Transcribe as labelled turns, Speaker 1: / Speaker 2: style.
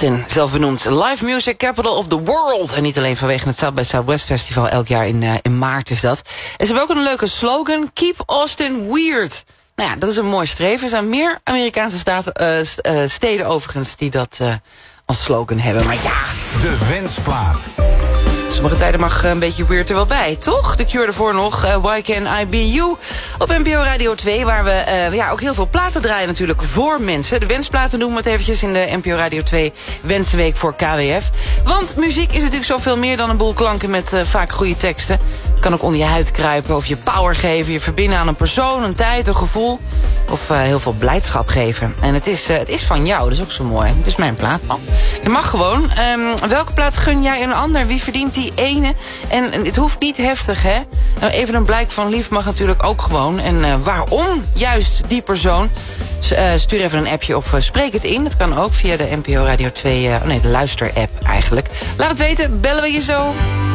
Speaker 1: Austin, zelf benoemd Live Music Capital of the World. En niet alleen vanwege het South by Southwest Festival, elk jaar in maart is dat. En ze hebben ook een leuke slogan, Keep Austin Weird. Nou ja, dat is een mooi streven. Er zijn meer Amerikaanse steden overigens die dat als slogan hebben. Maar ja,
Speaker 2: de wensplaat.
Speaker 1: Sommige tijden mag een beetje weird er wel bij, toch? De Cure ervoor nog, Why Can I Be You? Op NPO Radio 2, waar we ook heel veel platen draaien natuurlijk voor mensen. De wensplaten noemen we het eventjes in de NPO Radio 2 Wensenweek voor KWF. Want muziek is natuurlijk zoveel meer dan een boel klanken met vaak goede teksten. Het kan ook onder je huid kruipen of je power geven, je verbinden aan een persoon, een tijd, een gevoel. Of heel veel blijdschap geven. En het is van jou, dat is ook zo mooi. Het is mijn plaat. Oh. Je mag gewoon. Welke plaat gun jij een ander? Wie verdient die ene? En het hoeft niet heftig, hè? Nou, even een blijk van lief mag natuurlijk ook gewoon. En waarom juist die persoon? Stuur even een appje of spreek het in. Dat kan ook via de NPO Radio 2... de luister-app eigenlijk. Laat het weten, bellen we je zo.